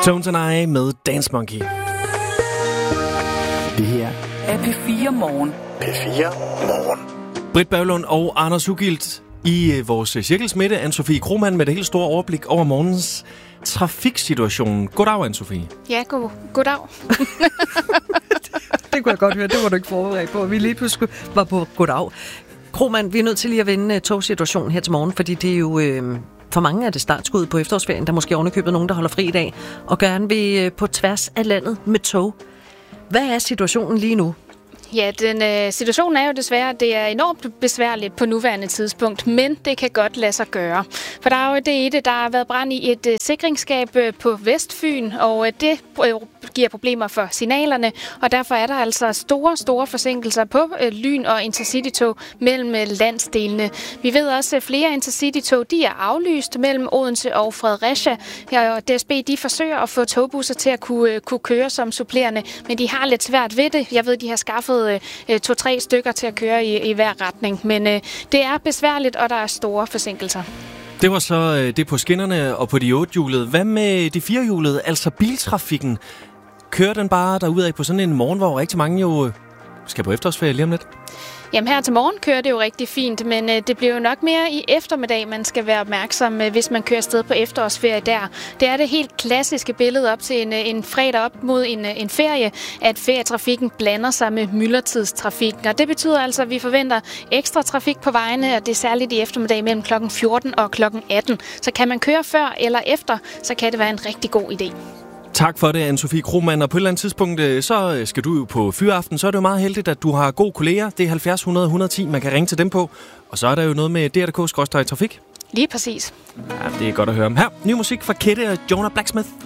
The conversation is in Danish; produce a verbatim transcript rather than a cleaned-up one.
Tones and I med Dance Monkey. Det her er P fire Morgen. P fire Morgen. Britt Berglund og Anders Ugilt i vores cirkelsmidte. Anne-Sophie Krohmann med det helt store overblik over morgens trafiksituation. Goddag, Anne-Sophie. Ja, god, goddag. Det kunne jeg godt høre. Det var du ikke forberedt på. Vi lige pludselig var på goddag. Krohmann, vi er nødt til lige at vende togsituationen her til morgen, fordi det er jo... Øh, for mange er det startskud på efterårsferien. Der er måske ovenikøbet nogen, der holder fri i dag, og gerne vil øh, på tværs af landet med tog. Hvad er situationen lige nu? Ja, den øh, situationen er jo desværre, at det er enormt besværligt på nuværende tidspunkt, men det kan godt lade sig gøre. For der er jo det i det, der har været brand i et øh, sikringsskab øh, på Vestfyn, og øh, det øh, giver problemer for signalerne, og derfor er der altså store, store forsinkelser på øh, Lyn- og Intercity-tog mellem øh, landsdelene. Vi ved også, at flere Intercity-tog, de er aflyst mellem Odense og Fredericia, og D S B, de forsøger at få togbusser til at kunne, øh, kunne køre som supplerende, men de har lidt svært ved det. Jeg ved, de har skaffet to-tre stykker til at køre i, i hver retning. Men øh, det er besværligt, og der er store forsinkelser. Det var så øh, det på skinnerne og på de ottehjulede. Hvad med de firehjulede, altså biltrafikken? Kører den bare derudad på sådan en morgen, hvor rigtig mange jo øh, skal på efterårsferie lige om lidt? Jamen her til morgen kører det jo rigtig fint, men øh, det bliver jo nok mere i eftermiddag, man skal være opmærksom, øh, hvis man kører afsted på efterårsferie der. Det er det helt klassiske billede op til en, en fredag op mod en, en ferie, at ferietrafikken blander sig med myldretidstrafikken. Og det betyder altså, at vi forventer ekstra trafik på vejene, og det er særligt i eftermiddag mellem klokken fjorten og klokken atten. Så kan man køre før eller efter, så kan det være en rigtig god idé. Tak for det, Anne-Sophie Krohmann. Og på et eller andet tidspunkt, så skal du jo på Fyraften. Så er det jo meget heldigt, at du har gode kolleger. Det er halvfjerds hundrede et hundrede og ti, man kan ringe til dem på. Og så er der jo noget med D R punktum D K skråstreg trafik. Lige præcis. Ja, det er godt at høre om. Her, ny musik fra Kette og Jonah Blacksmith.